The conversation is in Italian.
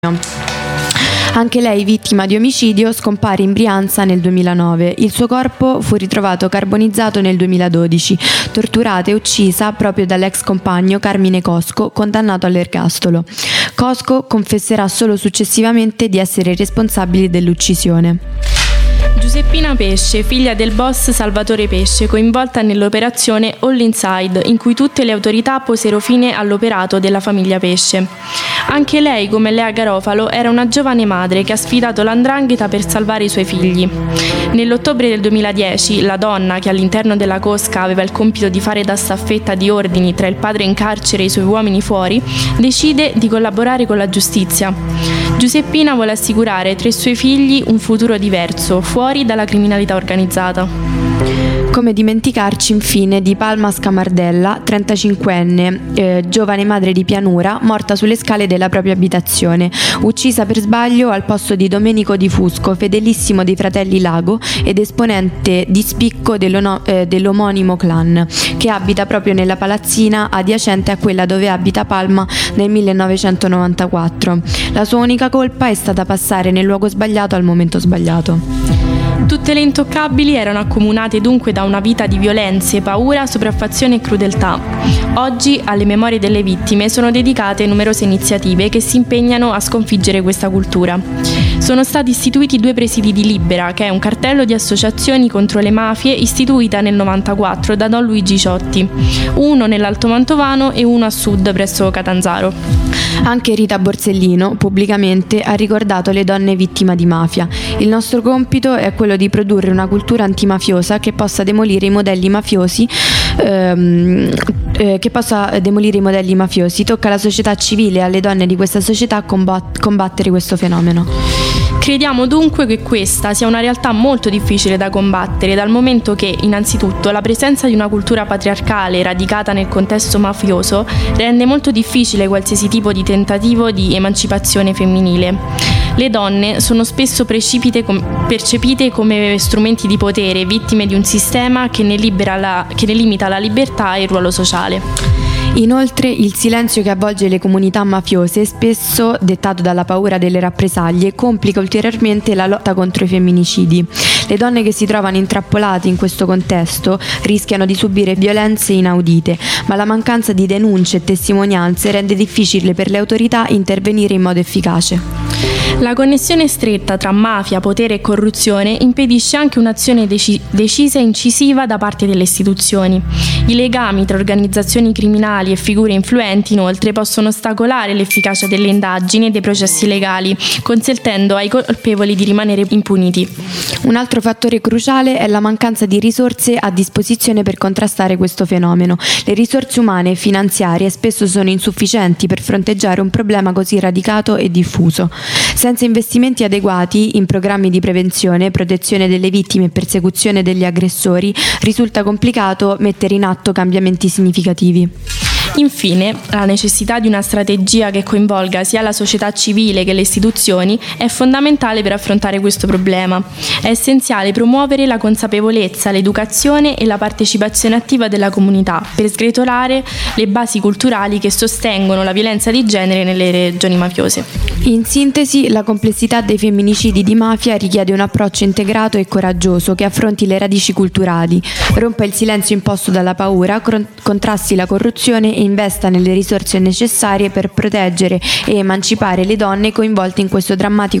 Anche lei, vittima di omicidio, scompare in Brianza nel 2009. Il suo corpo fu ritrovato carbonizzato nel 2012, torturata e uccisa proprio dall'ex compagno Carmine Cosco, condannato all'ergastolo. Cosco confesserà solo successivamente di essere responsabile dell'uccisione. Giuseppina Pesce, figlia del boss Salvatore Pesce, coinvolta nell'operazione All Inside, in cui tutte le autorità posero fine all'operato della famiglia Pesce. Anche lei, come Lea Garofalo, era una giovane madre che ha sfidato l''ndrangheta per salvare i suoi figli. Nell'ottobre del 2010, la donna, che all'interno della cosca aveva il compito di fare da staffetta di ordini tra il padre in carcere e i suoi uomini fuori, decide di collaborare con la giustizia. Giuseppina vuole assicurare ai 3 suoi figli un futuro diverso, fuori dalla criminalità organizzata. Come dimenticarci infine di Palma Scamardella, 35enne, giovane madre di pianura, morta sulle scale della propria abitazione, uccisa per sbaglio al posto di Domenico Di Fusco, fedelissimo dei fratelli Lago ed esponente di spicco dell'omonimo clan, che abita proprio nella palazzina adiacente a quella dove abita Palma nel 1994. La sua unica colpa è stata passare nel luogo sbagliato al momento sbagliato. Tutte le intoccabili erano accomunate dunque da una vita di violenze, paura, sopraffazione e crudeltà. Oggi alle memorie delle vittime sono dedicate numerose iniziative che si impegnano a sconfiggere questa cultura. Sono stati istituiti 2 presidi di Libera, che è un cartello di associazioni contro le mafie istituita nel 1994 da Don Luigi Ciotti, uno nell'Alto Mantovano e uno a sud presso Catanzaro. Anche Rita Borsellino pubblicamente ha ricordato le donne vittime di mafia. Il nostro compito è quello di produrre una cultura antimafiosa che possa demolire i modelli mafiosi. Tocca alla società civile e alle donne di questa società combattere questo fenomeno. Crediamo dunque che questa sia una realtà molto difficile da combattere, dal momento che, innanzitutto, la presenza di una cultura patriarcale radicata nel contesto mafioso rende molto difficile qualsiasi tipo di tentativo di emancipazione femminile. Le donne sono spesso percepite come strumenti di potere, vittime di un sistema che ne limita la libertà e il ruolo sociale. Inoltre, il silenzio che avvolge le comunità mafiose, spesso dettato dalla paura delle rappresaglie, complica ulteriormente la lotta contro i femminicidi. Le donne che si trovano intrappolate in questo contesto rischiano di subire violenze inaudite, ma la mancanza di denunce e testimonianze rende difficile per le autorità intervenire in modo efficace. La connessione stretta tra mafia, potere e corruzione impedisce anche un'azione decisa e incisiva da parte delle istituzioni. I legami tra organizzazioni criminali e figure influenti, inoltre, possono ostacolare l'efficacia delle indagini e dei processi legali, consentendo ai colpevoli di rimanere impuniti. Un altro fattore cruciale è la mancanza di risorse a disposizione per contrastare questo fenomeno. Le risorse umane e finanziarie spesso sono insufficienti per fronteggiare un problema così radicato e diffuso. Senza investimenti adeguati in programmi di prevenzione, protezione delle vittime e persecuzione degli aggressori, risulta complicato mettere in atto cambiamenti significativi. Infine, la necessità di una strategia che coinvolga sia la società civile che le istituzioni è fondamentale per affrontare questo problema. È essenziale promuovere la consapevolezza, l'educazione e la partecipazione attiva della comunità per sgretolare le basi culturali che sostengono la violenza di genere nelle regioni mafiose. In sintesi, la complessità dei femminicidi di mafia richiede un approccio integrato e coraggioso che affronti le radici culturali, rompa il silenzio imposto dalla paura, contrasti la corruzione e investa nelle risorse necessarie per proteggere e emancipare le donne coinvolte in questo drammatico